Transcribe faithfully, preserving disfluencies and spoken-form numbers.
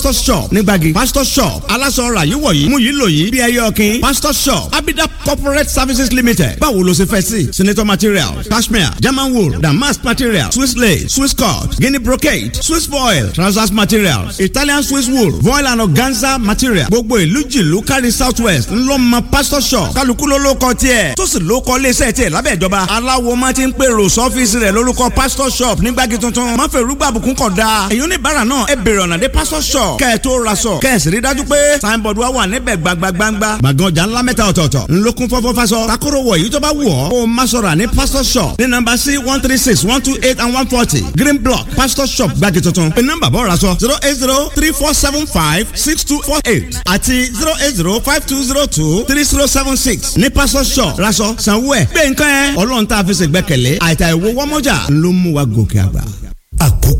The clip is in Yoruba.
pastor shop nígbàgì pastor shop aláṣọ ọ̀rà yìí wọ̀nyí mú yìí lò yìí bí ẹyẹ ọ̀kìn pastor shop abida corporate services limited báwo ló ṣe fẹ́ sí senator materials cashmere german wool damask materials swiss lace swiss cut guinea brocade swiss foil trousers materials italian swiss wool voile and organza material gbogbo ìlú jìlú kárí south west ńlọmọ pastor shop kálukú ló ló kọ tiẹ̀ tó sì ló kọ iléeṣẹ́ tiẹ̀ lábẹ́ ìjọba aláwo máa ti ń pèrò sọ́fíìsì rẹ̀ lórúkọ pastor shop nígbàgì tuntun má fẹ́ rúgbà àbùkún kọ̀ dáa èyí oníbàárà náà ẹ bèrè ọ̀nà dé pastor shop kẹ́ ẹ tó ra sọ kẹ́ ẹ sì rí dájú pé signboard wa wà níbẹ̀ gbagbagbangba gbàgán ọjà ńlá mẹ́ta ọ̀tọ̀ọ̀tọ̀ ńlọkùn fọ́fọ́ fasọ takoro wọ̀ èyí tó bá wù ọ́ kó o má sọ̀rọ̀ ní pastor shop ní nọ́mbà sí one three six one two eight and one forty green block pastor shop gbàgì tuntun pé nọ́mbà bọ́ ra sọ zero eight zero three four seven five six two four eight àti zero eight zero five two zero two three zero seven six ní pastor shop raṣọ sanwó ẹ̀ gbé nǹkan ẹ̀ ọlọ́run tá a fi ṣègbẹ́kẹ̀lé àìtà ìwọ wọ́mọ́jà ló mú wa gòkè àgbà. àkókò